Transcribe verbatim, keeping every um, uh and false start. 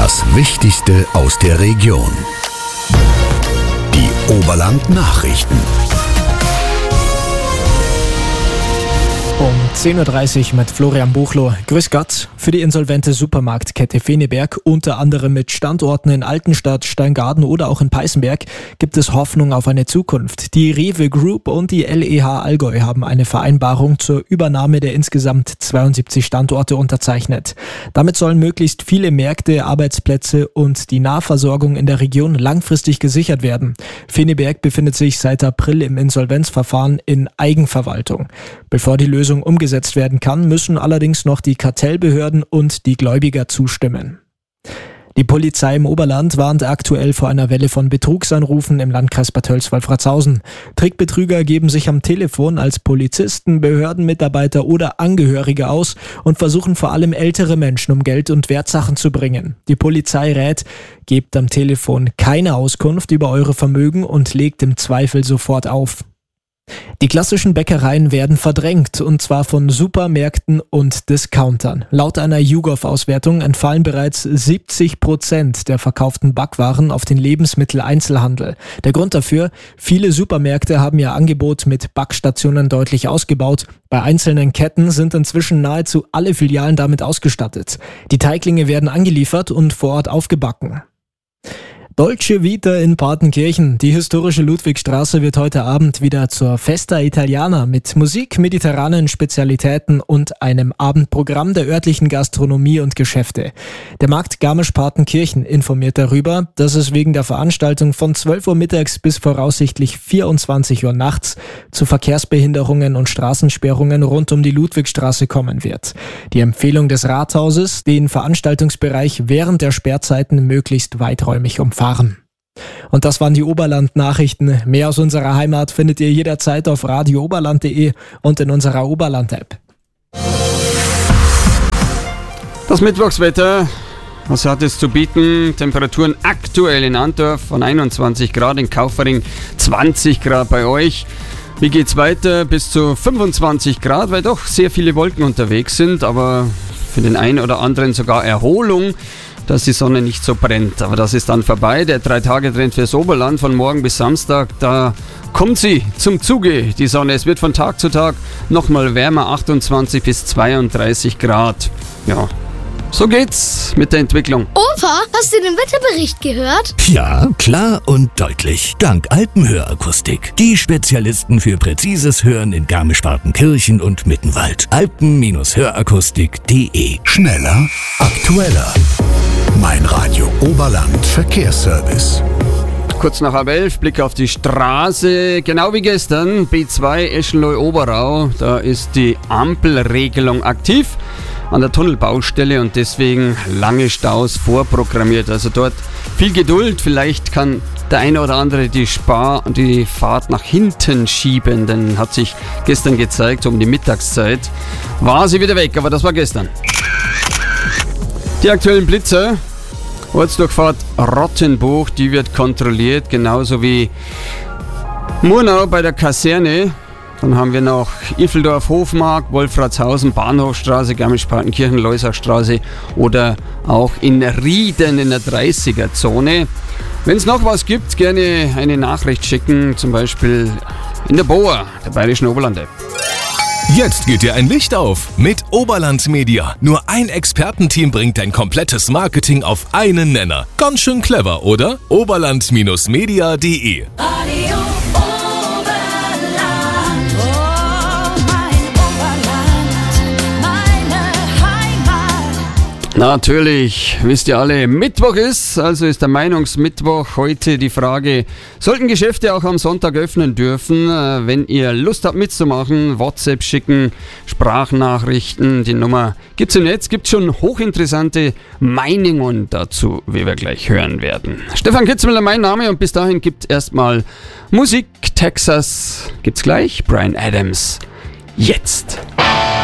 Das Wichtigste aus der Region. Die Oberland-Nachrichten. Um zehn Uhr dreißig mit Florian Buchloh. Grüß Gott. Für die insolvente Supermarktkette Feneberg, unter anderem mit Standorten in Altenstadt, Steingaden oder auch in Peißenberg, gibt es Hoffnung auf eine Zukunft. Die Rewe Group und die L E H Allgäu haben eine Vereinbarung zur Übernahme der insgesamt zweiundsiebzig Standorte unterzeichnet. Damit sollen möglichst viele Märkte, Arbeitsplätze und die Nahversorgung in der Region langfristig gesichert werden. Feneberg befindet sich seit April im Insolvenzverfahren in Eigenverwaltung. Bevor die Lösung umgesetzt werden kann, müssen allerdings noch die Kartellbehörden und die Gläubiger zustimmen. Die Polizei im Oberland warnt aktuell vor einer Welle von Betrugsanrufen im Landkreis Bad Tölz-Wolfratshausen. Trickbetrüger geben sich am Telefon als Polizisten, Behördenmitarbeiter oder Angehörige aus und versuchen vor allem ältere Menschen um Geld und Wertsachen zu bringen. Die Polizei rät, gebt am Telefon keine Auskunft über eure Vermögen und legt im Zweifel sofort auf. Die klassischen Bäckereien werden verdrängt, und zwar von Supermärkten und Discountern. Laut einer YouGov-Auswertung entfallen bereits siebzig Prozent der verkauften Backwaren auf den Lebensmitteleinzelhandel. Der Grund dafür: viele Supermärkte haben ihr Angebot mit Backstationen deutlich ausgebaut. Bei einzelnen Ketten sind inzwischen nahezu alle Filialen damit ausgestattet. Die Teiglinge werden angeliefert und vor Ort aufgebacken. Dolce Vita in Partenkirchen. Die historische Ludwigstraße wird heute Abend wieder zur Festa Italiana mit Musik, mediterranen Spezialitäten und einem Abendprogramm der örtlichen Gastronomie und Geschäfte. Der Markt Garmisch-Partenkirchen informiert darüber, dass es wegen der Veranstaltung von zwölf Uhr mittags bis voraussichtlich vierundzwanzig Uhr nachts zu Verkehrsbehinderungen und Straßensperrungen rund um die Ludwigstraße kommen wird. Die Empfehlung des Rathauses, den Veranstaltungsbereich während der Sperrzeiten möglichst weiträumig umfassen. Und das waren die Oberland-Nachrichten. Mehr aus unserer Heimat findet ihr jederzeit auf radio oberland punkt de und in unserer Oberland-App. Das Mittwochswetter, was hat es zu bieten? Temperaturen aktuell in Antwerp von einundzwanzig Grad, in Kaufering zwanzig Grad bei euch. Wie geht's weiter? Bis zu fünfundzwanzig Grad, weil doch sehr viele Wolken unterwegs sind, aber für den einen oder anderen sogar Erholung, dass die Sonne nicht so brennt. Aber das ist dann vorbei. Der Drei-Tage-Trend fürs Oberland von morgen bis Samstag, da kommt sie zum Zuge, die Sonne. Es wird von Tag zu Tag nochmal wärmer, achtundzwanzig bis zweiunddreißig Grad. Ja, so geht's mit der Entwicklung. Opa, hast du den Wetterbericht gehört? Ja, klar und deutlich. Dank Alpenhörakustik. Die Spezialisten für präzises Hören in Garmisch-Partenkirchen und Mittenwald. alpen Hörakustik punkt de. Schneller, aktueller. Mein Radio Oberland Verkehrsservice. Kurz nach halb elf, Blick auf die Straße. Genau wie gestern, B zwei Eschenlohe-Oberau. Da ist die Ampelregelung aktiv an der Tunnelbaustelle und deswegen lange Staus vorprogrammiert. Also dort viel Geduld. Vielleicht kann der eine oder andere die Spar- und die Fahrt nach hinten schieben, denn hat sich gestern gezeigt, um die Mittagszeit war sie wieder weg, aber das war gestern. Die aktuellen Blitzer, Ortsdurchfahrt Rottenbuch, die wird kontrolliert, genauso wie Murnau bei der Kaserne. Dann haben wir noch Iffeldorf, Hofmark, Wolfratshausen, Bahnhofstraße, Garmisch-Partenkirchen, Leusachstraße oder auch in Rieden in der dreißiger-Zone. Wenn es noch was gibt, gerne eine Nachricht schicken, zum Beispiel in der B O A, der Bayerischen Oberland-App. Jetzt geht dir ein Licht auf mit Oberland Media. Nur ein Expertenteam bringt dein komplettes Marketing auf einen Nenner. Ganz schön clever, oder? oberland Media punkt de. Radio Oberland, oh mein Oberland, meine Heimat. Natürlich, wisst ihr alle, Mittwoch ist, also ist der Meinungsmittwoch. Heute die Frage, sollten Geschäfte auch am Sonntag öffnen dürfen? Wenn ihr Lust habt mitzumachen, WhatsApp schicken, Sprachnachrichten, die Nummer gibt's im Netz, gibt schon hochinteressante Meinungen dazu, wie wir gleich hören werden. Stefan Kitzmüller, mein Name, und bis dahin gibt erstmal Musik. Texas gibt's gleich, Bryan Adams, jetzt.